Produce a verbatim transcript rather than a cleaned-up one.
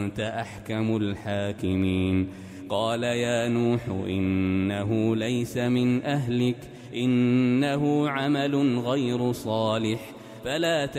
أنت أحكم الحاكمين. قال يا نوح إنه ليس من أهلك إنه عمل غير صالح فلا